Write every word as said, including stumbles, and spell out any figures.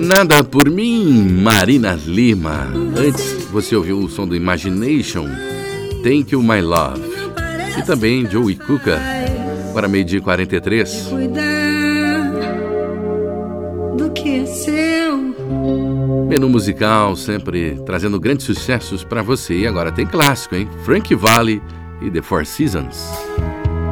Nada por mim, Marina Lima. Antes você ouviu o som do Imagination, Thank You My Love, e também Joey Cuca. Agora meio-dia e quarenta e três. Do que é seu. Menu musical sempre trazendo grandes sucessos para você. E agora tem clássico, hein? Frankie Valli e The Four Seasons.